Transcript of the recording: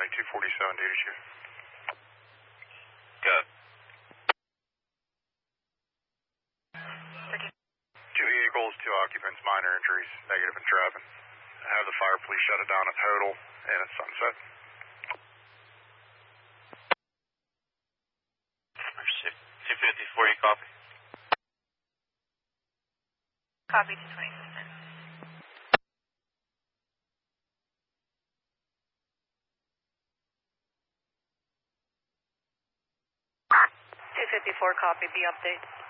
2247 duty shift. Got it. Two vehicles, two occupants, minor injuries, negative in driving. Have the fire police shut it down at Hodel and at Sunset. 250, 40, copy. Copy to 20%. 254, copy, B update.